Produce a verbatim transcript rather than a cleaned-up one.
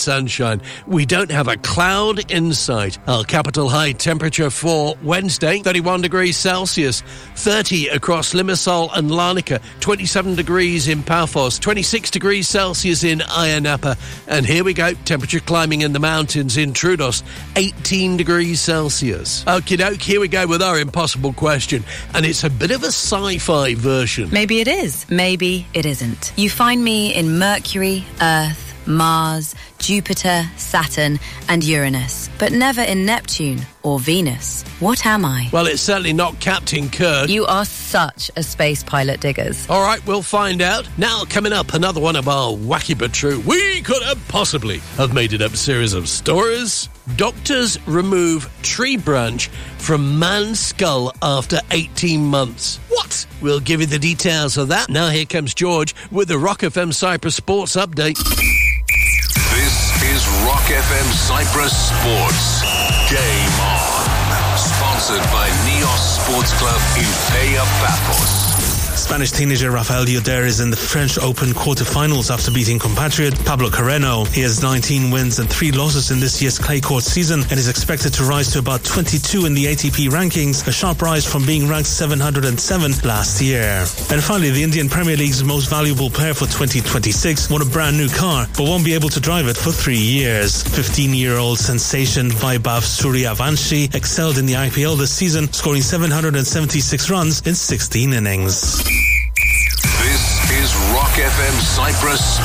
sunshine. We don't have a cloud in sight. Our capital high temperature for Wednesday, thirty-one degrees Celsius, thirty across Limassol and Larnaca, twenty-seven degrees in Paphos, twenty-six degrees Celsius in Ayia Napa, and here we go, temperature climbing in the mountains in Troodos, eighteen degrees Celsius. Okie doke, here we go with our impossible question, and it's a bit of a sci-fi version. Maybe it is, maybe it isn't. You find me in Mercury, Earth, Mars, Jupiter, Saturn and Uranus, but never in Neptune or Venus. What am I? Well, it's certainly not Captain Kirk. You are such a space pilot, Diggers. All right, we'll find out. Now, coming up, another one of our wacky but true, we could have possibly have made it up series of stories. Doctors remove tree branch from man's skull after eighteen months. What? We'll give you the details of that. Now here comes George with the Rock F M Cyprus Sports Update. This is Rock F M Cyprus Sports. Game on. Sponsored by Neos Sports Club in Paya Paphos. Spanish teenager Rafael Lloder is in the French Open quarter-finals after beating compatriot Pablo Carreño. He has nineteen wins and three losses in this year's clay court season and is expected to rise to about twenty-two in the A T P rankings, a sharp rise from being ranked seven hundred seven last year. And finally, the Indian Premier League's most valuable player for twenty twenty-six won a brand new car but won't be able to drive it for three years. fifteen-year-old sensation Vaibhav Suryavanshi excelled in the I P L this season, scoring seven hundred seventy-six runs in sixteen innings. This is Rock F M Cyprus